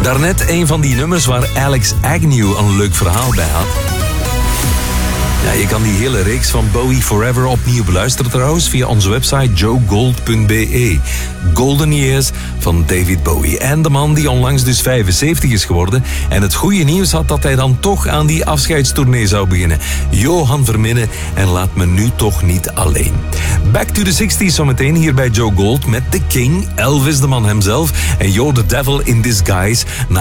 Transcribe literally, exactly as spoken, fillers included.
Daarnet een van die nummers waar Alex Agnew een leuk verhaal bij had. Ja, je kan die hele reeks van Bowie Forever opnieuw beluisteren trouwens via onze website joe gold punt b e. Golden Years van David Bowie. En de man die onlangs dus vijfenzeventig is geworden en het goede nieuws had dat hij dan toch aan die afscheidstournee zou beginnen. Johan Verminnen en laat me nu toch niet alleen. Back to the zestig's zometeen hier bij Joe Gold met The King, Elvis de man hemzelf en Yo the Devil in Disguise na